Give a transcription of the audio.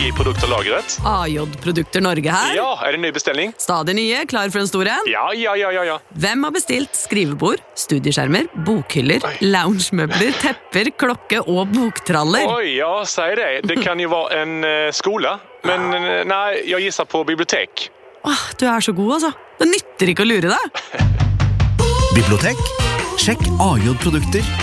i produkterlagret. AJ-produkter Norge her. Ja, det en ny bestelling? Stadig nye, klar for en stor en. Ja. Hvem har bestilt skrivebord, studieskjermer, bokhyller, loungemøbler, tepper, klokke og boktraller? Oj, ja, säg det. Det kan ju vara en skola. Men nej, jag gissar på bibliotek. Du er så god, altså. Det nytter ikke å lure deg. Bibliotek. Sjekk AJ-produkter